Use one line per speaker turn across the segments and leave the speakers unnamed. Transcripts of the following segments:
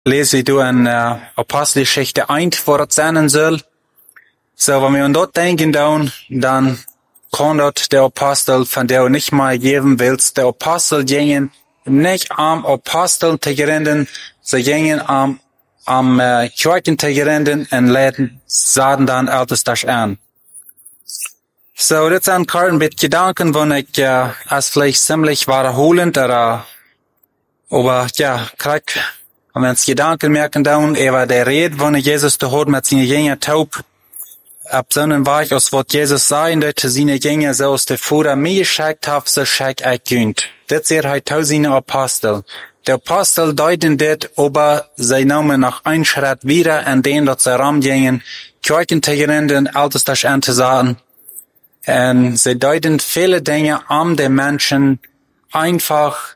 lesen wir in Apostelgeschichte 1, wo das sein soll. So, wenn wir an dort denken, dann kann dort der Apostel, von der du nicht mal geben willst, der Apostel gingen nicht am Apostel te gerinden, sie gingen am Kirchen te gerinden und leiden, sahen dann alles das an. So, das sind ein mit Gedanken, wo ich, als vielleicht ziemlich wiederholend, aber ja, wenn wir uns Gedanken merken, dann, war der Red, wo Jesus da hat mit seinen Jüngern taub, ab so einem Weg, aus was Jesus sagen, dass seine Jünger so aus der Vater mir geschickt hat, so schick ich könnt. Das ist halt auch seine Apostel. Der Apostel deuten das, aber sie nehmen noch einen Schritt wieder, an den, dass sie rumgingen, Kirchen zu gründen, alles das anzusagen. Und sie deuten viele Dinge, den Menschen einfach,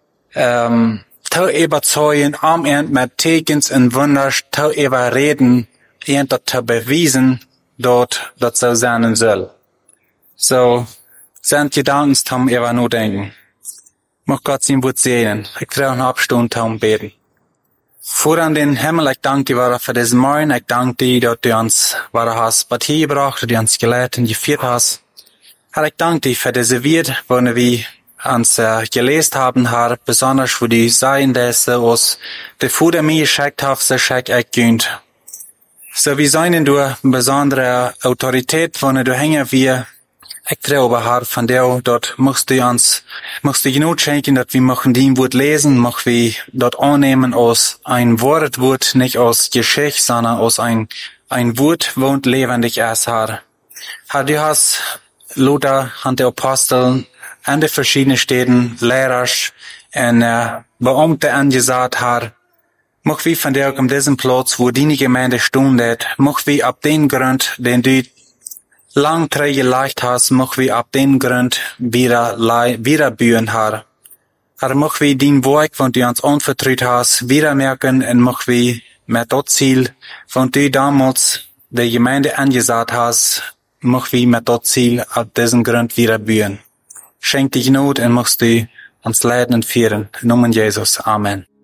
zu überzeugen, mit Tekens und Wunder zu überreden, zu beweisen, dort, das so sein soll. So, sind Gedanken zum über nur denken. Mag Gott sein Wort sehen. Ich trau eine Abstunde zum Beten. Vor an den Himmel, ich danke dir für diesen Morgen. Ich danke dir, dass du uns, hast, bei dir gebracht, dass du uns gelehrt und geführt hast. Herr, ich danke dir für diese Wort, wo wir uns gelesen haben, Herr, besonders wo die sein, dass aus der Vater mir geschickt hat, so schick ich könnt. So wie seien du eine besondere Autorität, wo du hängen wir. Ich glaube, Herr, von der dort musst du genug schenken, dass wir machen den Wort lesen, machen wir dort annehmen aus ein Wort, nicht aus Geschichte, sondern aus ein Wort, wo lebendig ist, Herr. Herr, du hast Luther, an der Apostel, an den verschiedenen Städten, Lehrer und Beamte angesagt, Herr. Mach wie von der um diesen Platz, wo die Gemeinde stundet, mach wie ab den Grund, den du lang geleicht hast, mach wie ab den Grund wieder bühen, Herr. Herr, mach wie den Werk, von du uns anvertraut hast, wieder merken und mach wie mit das Ziel, von du damals der Gemeinde angesagt hast, mach wie mit das Ziel ab diesen Grund wieder bühen. Schenk dich Not und machst du uns leiden und führen. In Namen Jesus. Amen.